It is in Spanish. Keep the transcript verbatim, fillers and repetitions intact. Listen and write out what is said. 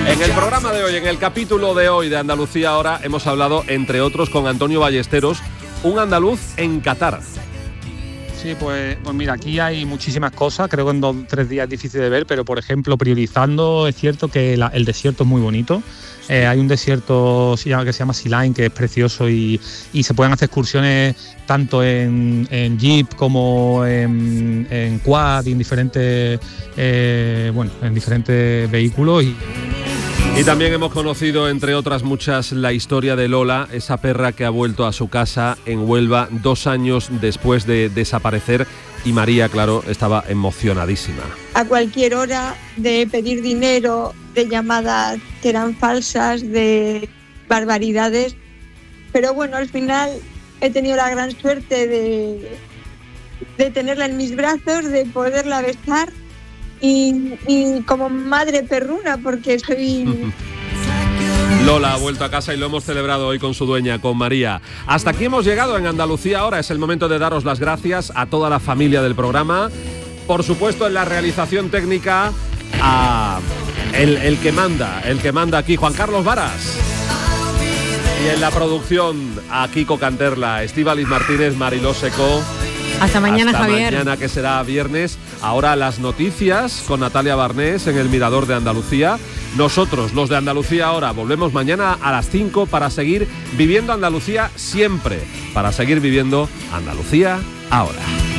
En el programa de hoy, en el capítulo de hoy de Andalucía Ahora, hemos hablado, entre otros, con Antonio Ballesteros, un andaluz en Qatar. Sí, pues, pues mira, aquí hay muchísimas cosas, creo que en dos o tres días es difícil de ver, pero por ejemplo, priorizando, es cierto que la, el desierto es muy bonito. Eh, hay un desierto que se llama Sea Line, que es precioso, y, y se pueden hacer excursiones tanto en, en jeep como en, en quad y en diferentes, eh, bueno, en diferentes vehículos. Y, Y también hemos conocido, entre otras muchas, la historia de Lola, esa perra que ha vuelto a su casa en Huelva dos años después de desaparecer, y María, claro, estaba emocionadísima. A cualquier hora, de pedir dinero, de llamadas que eran falsas, de barbaridades, pero bueno, al final he tenido la gran suerte de, de tenerla en mis brazos, de poderla besar. Y, y como madre perruna, porque soy... Lola ha vuelto a casa y lo hemos celebrado hoy con su dueña, con María. Hasta aquí hemos llegado en Andalucía Ahora. Es el momento de daros las gracias a toda la familia del programa. Por supuesto, en la realización técnica, a el, el que manda, el que manda aquí, Juan Carlos Varas. Y en la producción, a Kiko Canterla, Estíbaliz Martínez, Mariló Secó. Hasta mañana, Hasta Javier. mañana, que será viernes. Ahora las noticias con Natalia Barnés en el Mirador de Andalucía. Nosotros, los de Andalucía Ahora, volvemos mañana a las cinco para seguir viviendo Andalucía siempre. Para seguir viviendo Andalucía Ahora.